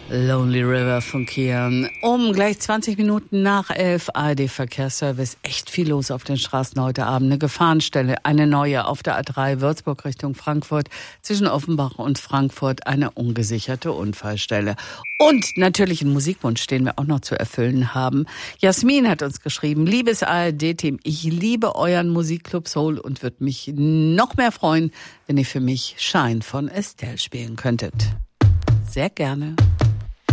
Lonely River von Kian. Gleich 20 Minuten nach 11, ARD-Verkehrsservice. Echt viel los auf den Straßen heute Abend. Eine Gefahrenstelle, eine neue auf der A3 Würzburg Richtung Frankfurt. Zwischen Offenbach und Frankfurt eine ungesicherte Unfallstelle. Und natürlich einen Musikwunsch, den wir auch noch zu erfüllen haben. Jasmin hat uns geschrieben, liebes ARD-Team, ich liebe euren Musikclub Soul und würde mich noch mehr freuen, wenn ihr für mich Shine von Estelle spielen könntet. Sehr gerne.